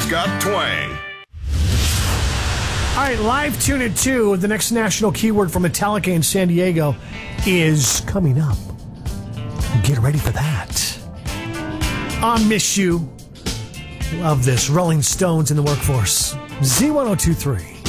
got twang. All right, live tune at 2. The next national keyword from Metallica in San Diego is coming up. Get ready for that. I Miss You. Love this. Rolling Stones in the Workforce. Z1023.